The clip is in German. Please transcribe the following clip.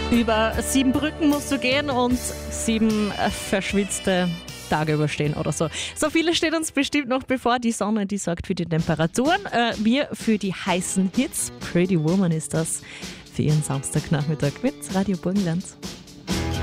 Über 7 Brücken musst du gehen und 7 verschwitzte Tage überstehen oder so. So viele steht uns bestimmt noch bevor. Die Sonne, die sorgt für die Temperaturen. Wir für die heißen Hits. Pretty Woman ist das für Ihren Samstagnachmittag mit Radio Burgenland.